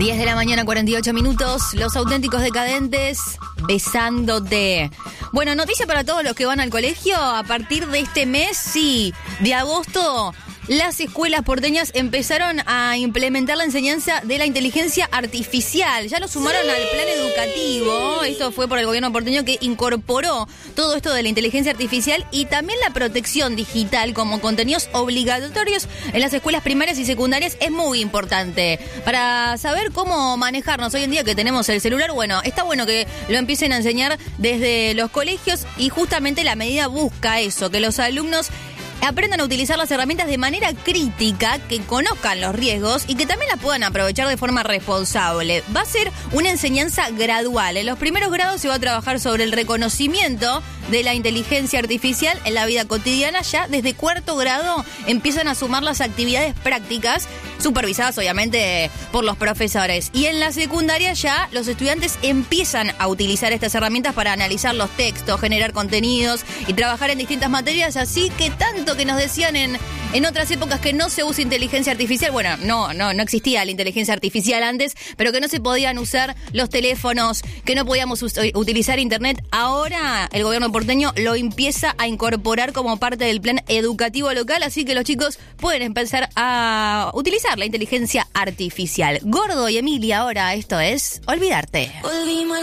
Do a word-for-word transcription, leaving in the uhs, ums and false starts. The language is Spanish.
diez de la mañana, cuarenta y ocho minutos. Los auténticos decadentes besándote. Bueno, noticia para todos los que van al colegio. A partir de este mes, sí, de agosto, las escuelas porteñas empezaron a implementar la enseñanza de la inteligencia artificial. Ya lo sumaron sí. al plan educativo. Esto fue por el gobierno porteño, que incorporó todo esto de la inteligencia artificial y también la protección digital como contenidos obligatorios en las escuelas primarias y secundarias. Es muy importante para saber cómo manejarnos hoy en día que tenemos el celular. Bueno, está bueno que lo empiecen a enseñar desde los colegios y justamente la medida busca eso, que los alumnos aprendan a utilizar las herramientas de manera crítica, que conozcan los riesgos y que también las puedan aprovechar de forma responsable. Va a ser una enseñanza gradual. En los primeros grados se va a trabajar sobre el reconocimiento de la inteligencia artificial en la vida cotidiana. Ya desde cuarto grado empiezan a sumar las actividades prácticas, supervisadas obviamente por los profesores. Y en la secundaria ya los estudiantes empiezan a utilizar estas herramientas para analizar los textos, generar contenidos y trabajar en distintas materias. Así que tanto que nos decían en, en otras épocas que no se usa inteligencia artificial. Bueno, no, no, no existía la inteligencia artificial antes, pero que no se podían usar los teléfonos, que no podíamos us- utilizar internet. Ahora el gobierno porteño lo empieza a incorporar como parte del plan educativo local, así que los chicos pueden empezar a utilizar la inteligencia artificial. Gordo y Emilia, ahora esto es Olvidarte. Volvimos